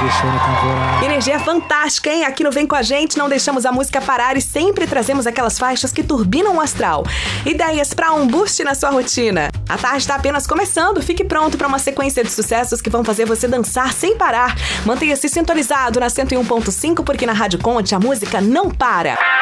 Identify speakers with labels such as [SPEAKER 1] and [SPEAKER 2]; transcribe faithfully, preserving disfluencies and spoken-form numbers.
[SPEAKER 1] show na temporada.
[SPEAKER 2] Energia fantástica, hein? Aqui no Vem Com A Gente não deixamos a música parar e sempre trazemos aquelas faixas que turbinam o astral. Ideias pra um boost na sua rotina. A tarde está apenas começando, fique pronto para uma sequência de sucessos que vão fazer você dançar sem parar. Mantenha-se sintonizado na cento e um ponto cinco porque na Rádio Conte a música não para.